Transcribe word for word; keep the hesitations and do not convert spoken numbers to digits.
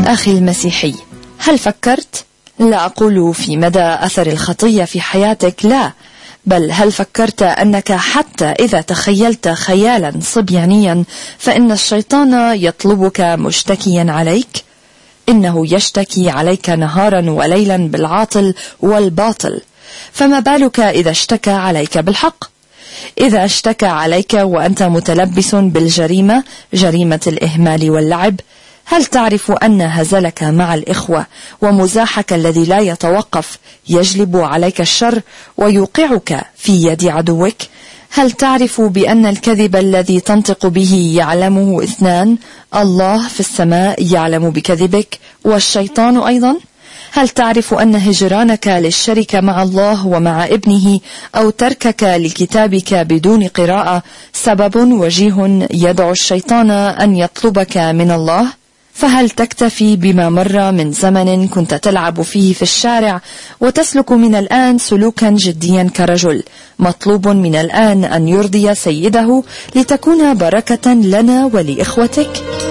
أخي المسيحي، هل فكرت؟ لا أقول في مدى أثر الخطية في حياتك، لا، بل هل فكرت أنك حتى إذا تخيلت خيالا صبيانيا فإن الشيطان يطلبك مشتكيا عليك؟ إنه يشتكي عليك نهارا وليلا بالعاطل والباطل، فما بالك إذا اشتكى عليك بالحق؟ إذا اشتكى عليك وأنت متلبس بالجريمة، جريمة الإهمال واللعب، هل تعرف أن هزلك مع الإخوة ومزاحك الذي لا يتوقف يجلب عليك الشر ويوقعك في يد عدوك؟ هل تعرف بأن الكذب الذي تنطق به يعلمه اثنان، الله في السماء يعلم بكذبك والشيطان أيضا؟ هل تعرف أن هجرانك للشركة مع الله ومع ابنه أو تركك لكتابك بدون قراءة سبب وجيه يدعو الشيطان أن يطلبك من الله؟ فهل تكتفي بما مر من زمن كنت تلعب فيه في الشارع وتسلك من الآن سلوكا جديا كرجل مطلوب من الآن أن يرضي سيده لتكون بركة لنا ولإخوتك؟